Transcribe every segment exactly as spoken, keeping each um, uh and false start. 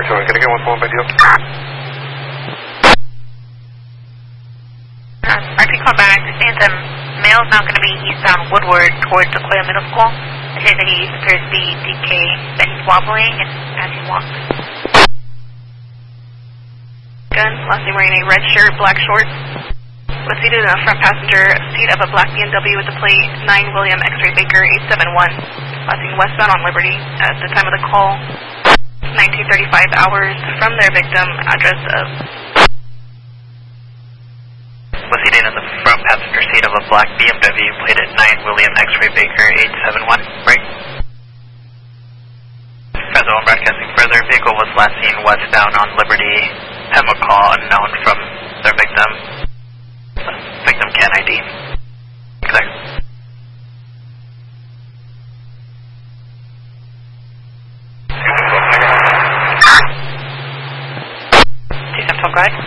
Can I get one phone by deal? Uh, R P call back. Saying the male is now going to be eastbound Woodward towards Sequoia Middle School. It says that he appears to be D K, that he's wobbling and as he walks. Gun, last name wearing a red shirt, black shorts. Was seated in the front passenger seat of a black B M W with the plate nine William X-Ray Baker eight seven one. Passing westbound on Liberty at the time of the call. nineteen thirty-five hours from their victim, address of... Was seated in the front passenger seat of a black B M W plated nine William X-Ray Baker eight seven one, right? Fresno broadcasting further, vehicle was last seen westbound on Liberty. Have a call unknown from their victim. Victim can I D. Clear. two seven twelve, go ahead.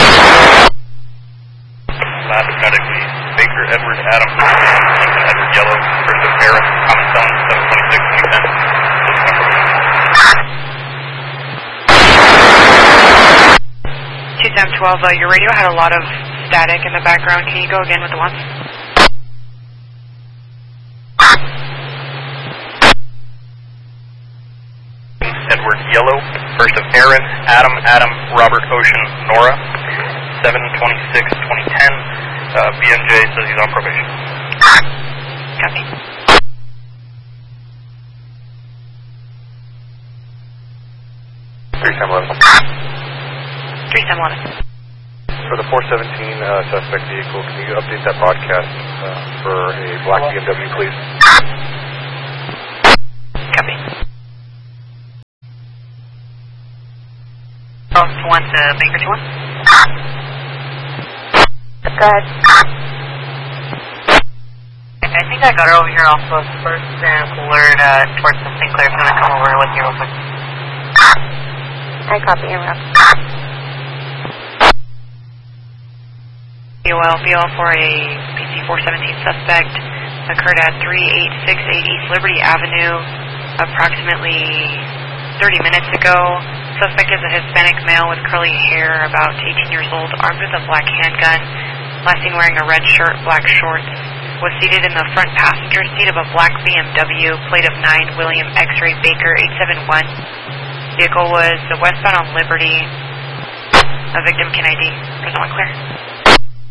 Last medically, Baker Edward Adam, Edward Yellow, first of Aaron, common zone, seven twenty-six, twenty ten. two seven twelve, uh, your radio had a lot of static in the background. Can you go again with the ones? Edward Yellow, first of Aaron, Adam, Adam, Robert, Ocean, Nora, seven twenty-six, twenty ten. Uh, B M J says he's on probation. Copy. three seven one. three seven one. For the four seventeen uh, suspect vehicle, can you update that broadcast uh, for a black B M W, please? Copy. Oh, two one to Baker two one. Go ahead. I think I got her over here off of First and Fuller uh, towards the Sinclair. I'm going to come over with you real quick. I copy you, Rob. B O L, B O L for a P C four seventeen suspect occurred at three eight six eight East Liberty Avenue approximately thirty minutes ago. Suspect is a Hispanic male with curly hair, about eighteen years old, armed with a black handgun, last seen wearing a red shirt, black shorts, was seated in the front passenger seat of a black B M W, plate of nine William X-Ray Baker eight seven one. Vehicle was westbound on Liberty. A victim can I D. There's no one clear.